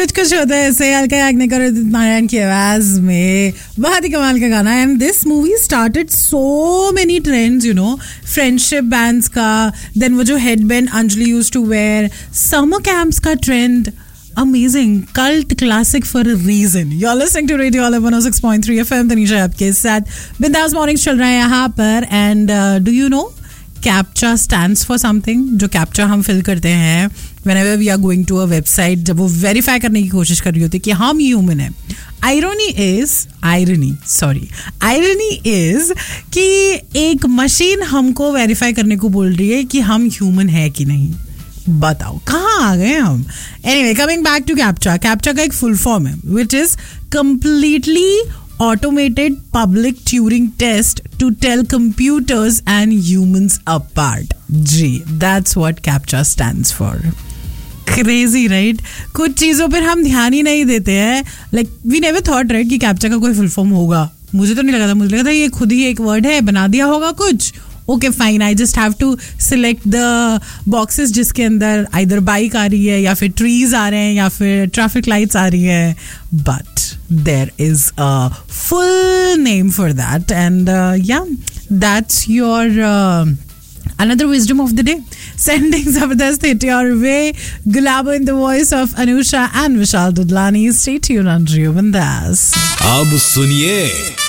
कुछ कुछ होता है ऐसे हल्का याग्निक और उदित नारायण की आवाज में. बहुत ही कमाल का गाना. And this movie started so many trends, you know, friendship bands का, देन वो जो headband Anjali used to where, summer camps का trend. Amazing cult classic for a reason. You're listening to Radio Olive 106.3 FM. Tanisha आपके साथ बिंदास mornings चल रहा है यहाँ पर. And do you know captcha stands for something. जो कैप्चा हम फिल करते हैं whenever we are going to a website, जब वो वेरीफाई करने की कोशिश कर रही होती है कि हम ह्यूमन है. आयरनी इज कि एक मशीन हमको वेरीफाई करने को बोल रही है कि हम ह्यूमन है कि नहीं. बताओ कहाँ आ गए हम. Anyway, coming back to captcha. Captcha का एक फुल फॉर्म है which is completely automated public Turing test to tell computers and humans apart. Ji, that's what captcha stands for. Crazy right. कुछ चीज़ों पर हम ध्यान ही नहीं देते हैं. Like we never thought right कि कैप्चा का कोई फुल फॉर्म होगा. मुझे तो नहीं लगा था. मुझे लगा था ये खुद ही एक वर्ड है, बना दिया होगा कुछ. Okay fine, I just have to select the boxes जिसके अंदर आइदर बाइक आ रही है या फिर ट्रीज आ रहे हैं या फिर ट्रैफिक लाइट्स आ रही है. But there is a full name for that. And या, that's your another wisdom of the day. Sending Zabardast hit your way. Gulabo in the voice of Anusha and Vishal Dudlani. Stay tuned on Rio Bindas. अब सुनिए